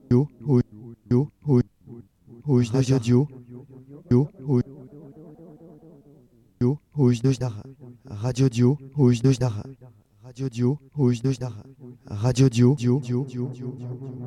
Dio, dio, hoje dois dio, dio, hoje dois dar, radio dio, hoje dois dar, radio dio, hoje dois dar, radio dio, dio, dio, dio, dio.